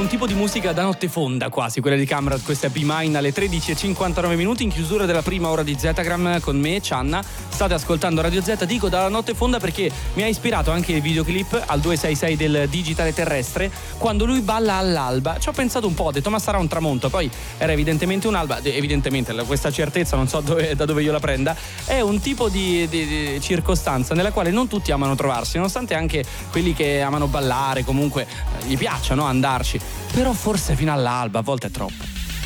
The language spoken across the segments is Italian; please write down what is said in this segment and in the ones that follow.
un tipo di musica da notte fonda quasi, quella di Camrat. Questa è Be Mine alle 13:59 in chiusura della prima ora di Zetagram con me, Cianna. State ascoltando Radio Z, dico dalla notte fonda perché mi ha ispirato anche il videoclip al 266 del Digitale Terrestre, quando lui balla all'alba. Ci ho pensato un po', ho detto ma sarà un tramonto, poi era evidentemente un'alba. Evidentemente questa certezza non so da dove io la prenda, è un tipo di circostanza nella quale non tutti amano trovarsi, nonostante anche quelli che amano ballare comunque gli piacciono andarci, però forse fino all'alba a volte è troppo.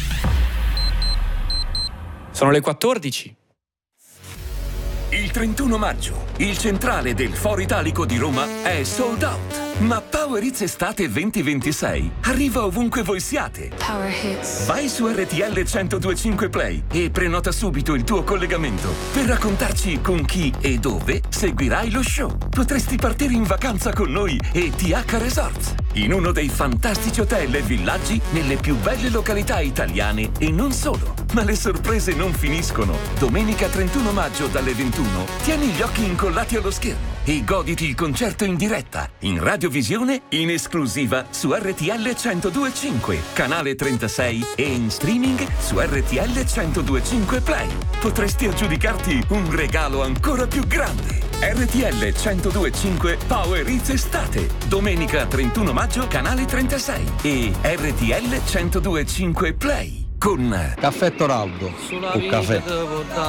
Sono le 14. Il 31 maggio, il centrale del Foro Italico di Roma è sold out. Ma Power Hits Estate 2026 arriva ovunque voi siate. Power Hits. Vai su RTL 1025 Play e prenota subito il tuo collegamento per raccontarci con chi e dove seguirai lo show. Potresti partire in vacanza con noi e TH Resorts, in uno dei fantastici hotel e villaggi nelle più belle località italiane e non solo. Ma le sorprese non finiscono. Domenica 31 maggio dalle 21 tieni gli occhi incollati allo schermo e goditi il concerto in diretta, in radiovisione, in esclusiva su RTL 1025, canale 36 e in streaming su RTL 1025 Play. Potresti aggiudicarti un regalo ancora più grande. RTL 1025 Power Hits Estate, domenica 31 maggio, canale 36 e RTL 1025 Play. Con Caffè Toraldo o caffè?